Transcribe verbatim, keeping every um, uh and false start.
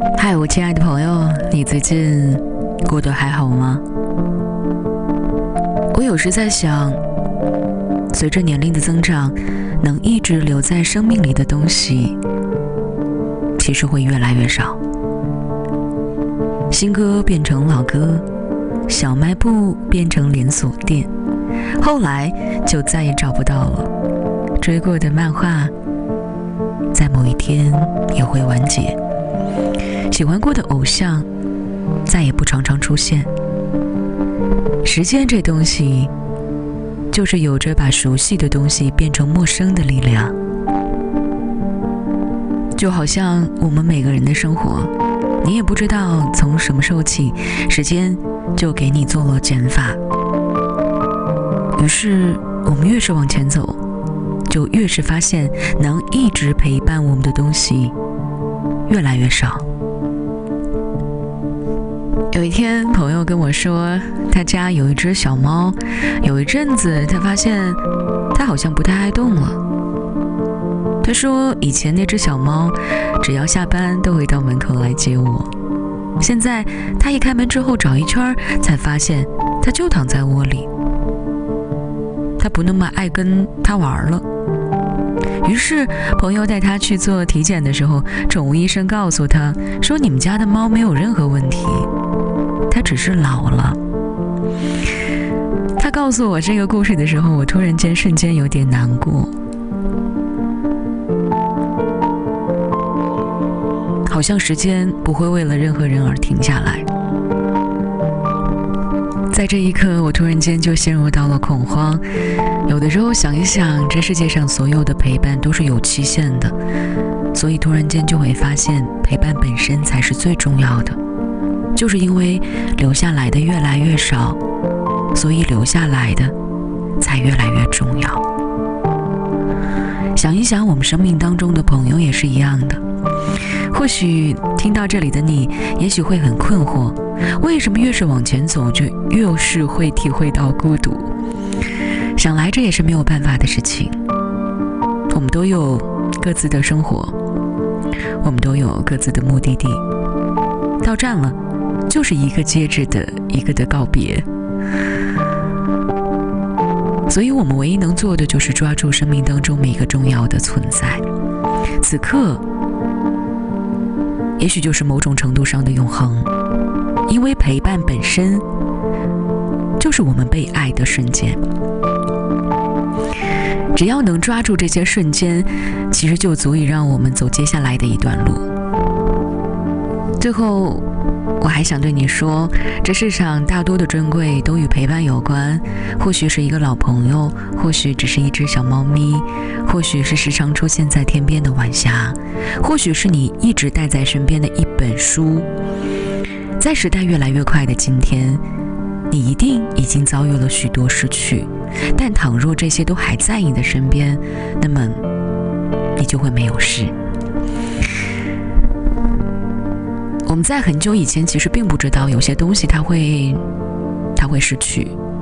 嗨，我亲爱的朋友，你最近过得还好吗？我有时在想，随着年龄的增长，能一直留在生命里的东西，其实会越来越少。新歌变成老歌，小卖部变成连锁店，后来就再也找不到了。追过的漫画，在某一天也会完结。喜欢过的偶像，再也不常常出现。时间这东西，就是有着把熟悉的东西变成陌生的力量。就好像我们每个人的生活，你也不知道从什么时候起，时间就给你做了减法。于是我们越是往前走，就越是发现能一直陪伴我们的东西越来越少。有一天朋友跟我说，他家有一只小猫，有一阵子他发现它好像不太爱动了。他说以前那只小猫只要下班都会到门口来接我，现在他一开门之后找一圈，才发现它就躺在窝里，他不那么爱跟它玩了。于是朋友带他去做体检的时候，宠物医生告诉他说，你们家的猫没有任何问题，它只是老了。他告诉我这个故事的时候，我突然间瞬间有点难过，好像时间不会为了任何人而停下来。在这一刻，我突然间就陷入到了恐慌。有的时候想一想，这世界上所有的陪伴都是有期限的，所以突然间就会发现，陪伴本身才是最重要的。就是因为留下来的越来越少，所以留下来的才越来越重要。想一想，我们生命当中的朋友也是一样的。或许听到这里的你，也许会很困惑，为什么越是往前走，就越是会体会到孤独？想来这也是没有办法的事情。我们都有各自的生活，我们都有各自的目的地，到站了，就是一个接着的一个的告别。所以我们唯一能做的，就是抓住生命当中每一个重要的存在。此刻也许就是某种程度上的永恒，因为陪伴本身就是我们被爱的瞬间。只要能抓住这些瞬间，其实就足以让我们走接下来的一段路。最后我还想对你说，这世上大多的珍贵都与陪伴有关，或许是一个老朋友，或许只是一只小猫咪，或许是时常出现在天边的晚霞，或许是你一直带在身边的一本书。在时代越来越快的今天，你一定已经遭遇了许多失去，但倘若这些都还在你的身边，那么你就会没有事。我们在很久以前其实并不知道有些东西它会它会失去，